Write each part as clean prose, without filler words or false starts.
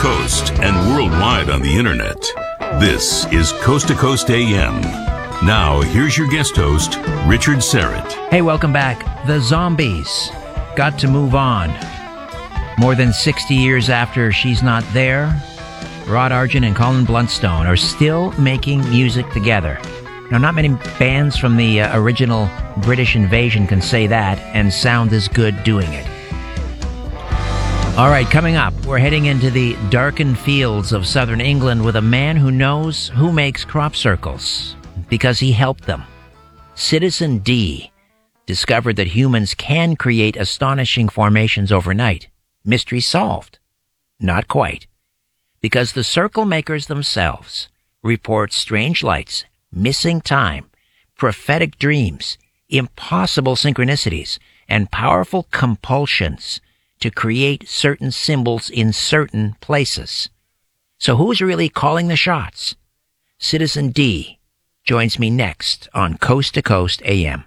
coast and worldwide on the internet. This is Coast to Coast AM. Now, here's your guest host, Richard Syrett. Hey, welcome back. The Zombies got to move on. More than 60 years after She's Not There, Rod Argent and Colin Blunstone are still making music together. Now, not many bands from the original British invasion can say that and sound as good doing it. All right, coming up, we're heading into the darkened fields of southern England with a man who knows who makes crop circles because he helped them. Citizen D discovered that humans can create astonishing formations overnight. Mystery solved. Not quite. Because the circle makers themselves report strange lights, missing time, prophetic dreams, impossible synchronicities, and powerful compulsions to create certain symbols in certain places. So who's really calling the shots? Citizen D joins me next on Coast to Coast AM.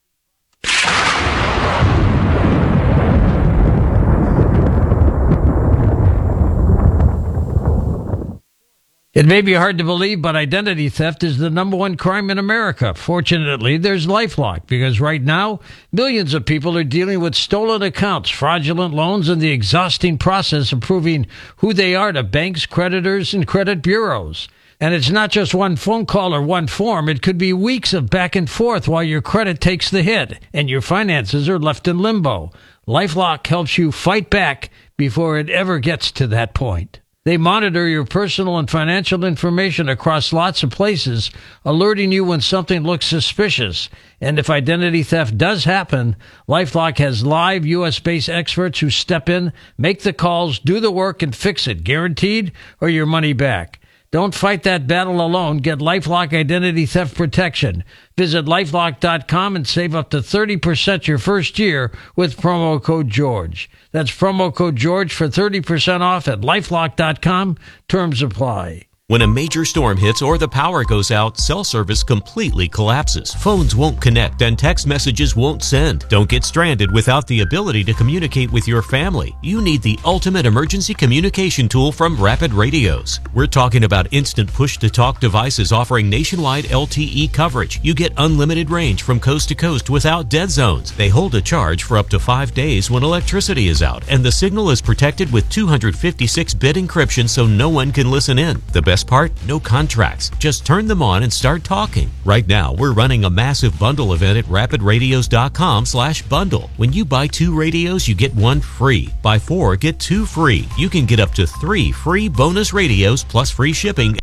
It may be hard to believe, but identity theft is the number one crime in America. Fortunately, there's LifeLock, because right now, millions of people are dealing with stolen accounts, fraudulent loans, and the exhausting process of proving who they are to banks, creditors, and credit bureaus. And it's not just one phone call or one form. It could be weeks of back and forth while your credit takes the hit and your finances are left in limbo. LifeLock helps you fight back before it ever gets to that point. They monitor your personal and financial information across lots of places, alerting you when something looks suspicious. And if identity theft does happen, LifeLock has live U.S.-based experts who step in, make the calls, do the work, and fix it, guaranteed, or your money back. Don't fight that battle alone. Get LifeLock Identity Theft Protection. Visit LifeLock.com and save up to 30% your first year with promo code GEORGE. That's promo code GEORGE for 30% off at LifeLock.com. Terms apply. When a major storm hits or the power goes out, cell service completely collapses. Phones won't connect and text messages won't send. Don't get stranded without the ability to communicate with your family. You need the ultimate emergency communication tool from Rapid Radios. We're talking about instant push-to-talk devices offering nationwide LTE coverage. You get unlimited range from coast to coast without dead zones. They hold a charge for up to 5 days when electricity is out, and the signal is protected with 256-bit encryption so no one can listen in. The best part? No contracts. Just turn them on and start talking. Right now, we're running a massive bundle event at rapidradios.com/bundle. When you buy 2 radios, you get 1 free. Buy 4, get 2 free. You can get up to 3 free bonus radios plus free shipping